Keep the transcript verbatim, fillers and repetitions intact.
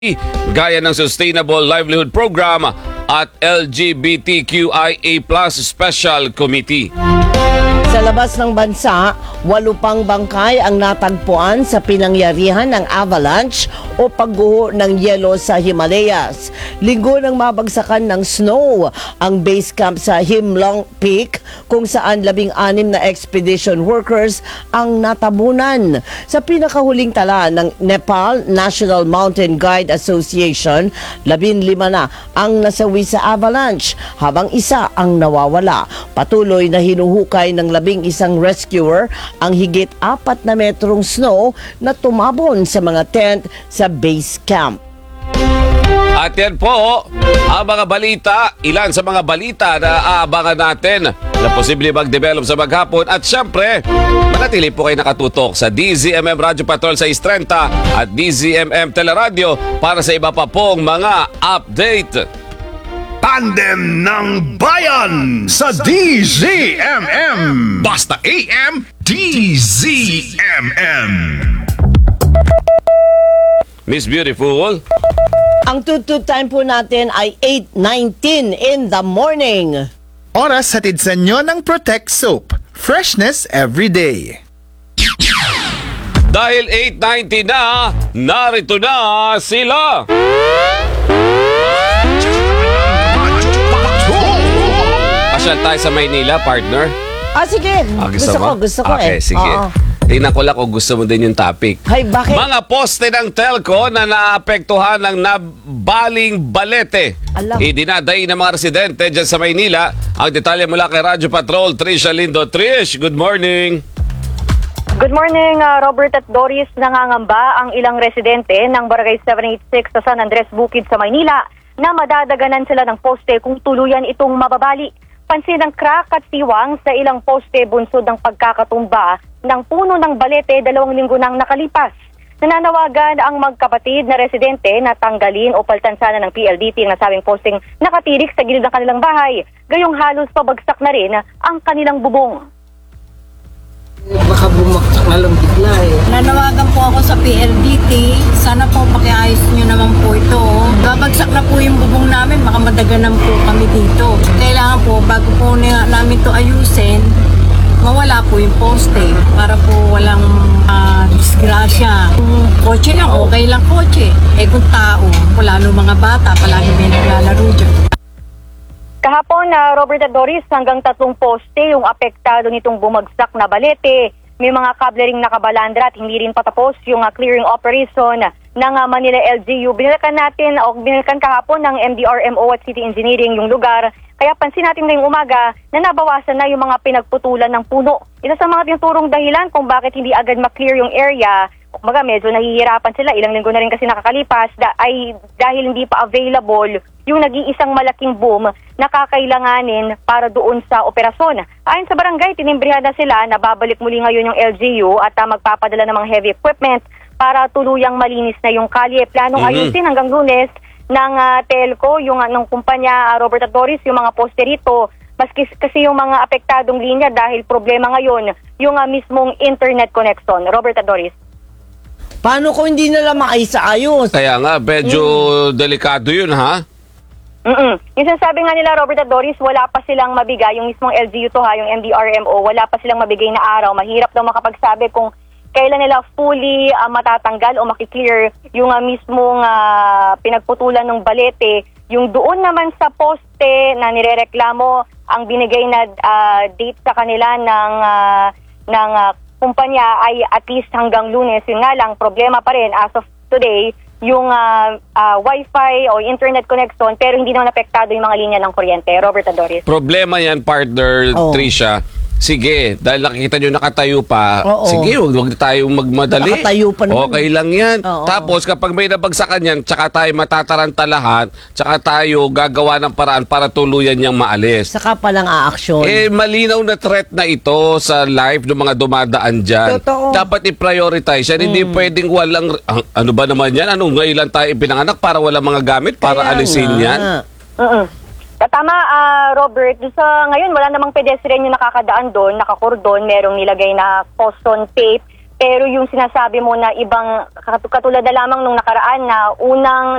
gaya ng Sustainable Livelihood Program at L G B T Q I A plus Special Committee. Sa labas ng bansa, walo pang bangkay ang natagpuan sa pinangyarihan ng avalanche o pagguho ng yelo sa Himalayas. Linggo nang mabagsakan ng snow ang base camp sa Himlong Peak kung saan labing anim na expedition workers ang natabunan. Sa pinakahuling tala ng Nepal National Mountain Guide Association, labing lima na ang nasawi sa avalanche habang isa ang nawawala. Patuloy na hinuhukay ng labing isang rescuer ang higit apat na metrong snow na tumabon sa mga tent sa base camp. At yan po, ang mga balita, ilan sa mga balita na aabangan natin na posible mag-develop sa maghapon. At syempre, manatili po kayo nakatutok sa D Z M M Radio Patrol sa Istrenta at D Z M M Teleradio para sa iba pa pong mga update. Tandem ng Bayan sa D Z M M. Basta A M, D Z M M. Miss Beautiful. Ang tutut time po natin ay eight nineteen in the morning. Oras hatid sa inyo ng Protect Soap. Freshness every day. Dahil eight ninety na, narito na sila. Pasyal tayo sa Maynila, partner. Ah, sige. Ah, gusto, ko, gusto ko okay, eh. sige. Oo. Tingnan ko lang kung gusto mo din yung topic. Hay, bakit? Mga poste ng telco na naapektuhan ng nabaling balete. Alam. Idinadayi ng mga residente dyan sa Maynila. Ang detalye mula kay Radyo Patrol, Trisha Lindo. Trish, good morning. Good morning, uh, Robert at Doris. Nangangamba ang ilang residente ng Barangay seven eighty-six sa San Andres Bukid sa Maynila na madadaganan sila ng poste kung tuluyan itong mababali. Pansin ng crack at tiwang sa ilang poste bunsod ng pagkakatumba ng puno ng balete dalawang linggo nang nakalipas. Nananawagan ang magkapatid na residente na tanggalin o paltan sana ng P L D T ang nasabing posting nakatirik sa gilid ng kanilang bahay. Gayong halos pabagsak na rin ang kanilang bubong. Baka bumaksak na lang bigla eh. Nanawagan po ako sa P L D T. Sana po pakiayos nyo naman po ito. Babagsak na po yung bubong namin. Baka madaganan po kami dito. Kailangan po, bago po na, namin to ayusin, mawala po yung poste para po walang uh, disgrasya. Kung kotse lang, okay lang kotse. Eh kung tao, wala nung mga bata, palagi may naglalaro dyan. Kahapon na uh, Robert at Doris, hanggang tatlong poste yung apektado nitong bumagsak na balete. May mga kable ring nakabalandra at hindi rin patapos yung uh, clearing operation ng uh, Manila L G U. Binalikan natin o binalikan kahapon ng M D R M O at City Engineering yung lugar. Kaya pansin natin ngayong umaga na nabawasan na yung mga pinagputulan ng puno. Isa sa mga tinuturong dahilan kung bakit hindi agad maklear yung area, kumbaga medyo nahihirapan sila, ilang linggo na rin kasi nakakalipas, da- ay dahil hindi pa available yung nag-iisang malaking boom na kakailanganin para doon sa operasyon. Ayon sa barangay, tinimbrihan na sila na babalik muli ngayon yung L G U at uh, magpapadala ng mga heavy equipment para tuluyang malinis na yung kalye. Planong Mm-hmm. ayusin hanggang Lunes ng uh, telco, yung uh, ng kumpanya uh, Robert at Doris, yung mga poste rito. Maski kasi yung mga apektadong linya dahil problema ngayon yung uh, mismong internet connection. Robert at Doris. Paano kung hindi nila maayos-ayos? Kaya nga, medyo mm. delikado yun, ha? Mm-mm. Yung sinasabi nga nila, Robert at Doris, wala pa silang mabigay, yung mismong L G U to ha, yung M D R M O, wala pa silang mabigay na araw. Mahirap daw makapagsabi kung kailan nila fully uh, matatanggal o makiklear yung uh, mismong uh, pinagputulan ng balete. Yung doon naman sa poste na nirereklamo, ang binigay na uh, date sa kanila ng, uh, ng uh, kumpanya ay at least hanggang Lunes. Yun nga lang, problema pa rin as of today, yung uh, uh, wifi o internet connection, pero hindi naman apektado yung mga linya ng kuryente. Robert at Doris. Problema yan, partner, Oh. Trisha. Sige, dahil nakikita nyo nakatayo pa, Oo. sige, huwag, huwag tayong magmadali. Nakatayo pa naman. Okay lang yan. Oo. Tapos kapag may nabagsakan yan, tsaka tayo matataranta lahat, tsaka tayo gagawa ng paraan para tuluyan niyang maalis. Saka palang aaksyon. Eh, malinaw na threat na ito sa life ng mga dumadaan dyan. Totoo. Dapat i-prioritize yan. Hindi Mm. pwedeng walang, ah, ano ba naman yan? Ano, ngayon lang tayo pinanganak para wala mga gamit, para Kaya alisin nga. yan? Mm-mm. Tama, uh, Robert. Sa ngayon, wala namang pedestrian yung nakakadaan doon, nakakordon, merong nilagay na caution tape. Pero yung sinasabi mo na ibang, katulad na lamang nung nakaraan na unang